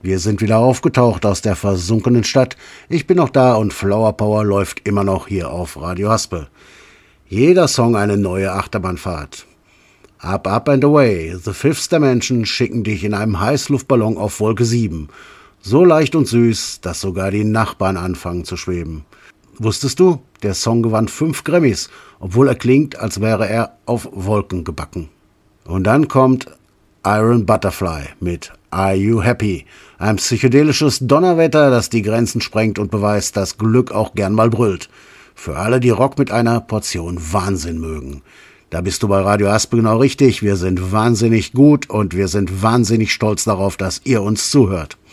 Wir sind wieder aufgetaucht aus der versunkenen Stadt. Ich bin noch da und Flower Power läuft immer noch hier auf Radio Haspel. Jeder Song eine neue Achterbahnfahrt. Up, up and away, The Fifth Dimension schicken dich in einem Heißluftballon auf Wolke 7. So leicht und süß, dass sogar die Nachbarn anfangen zu schweben. Wusstest du, der Song gewann 5 Grammys, obwohl er klingt, als wäre er auf Wolken gebacken. Und dann kommt Iron Butterfly mit Are You Happy? Ein psychedelisches Donnerwetter, das die Grenzen sprengt und beweist, dass Glück auch gern mal brüllt. Für alle, die Rock mit einer Portion Wahnsinn mögen. Da bist du bei Radio Haspel genau richtig. Wir sind wahnsinnig gut und wir sind wahnsinnig stolz darauf, dass ihr uns zuhört.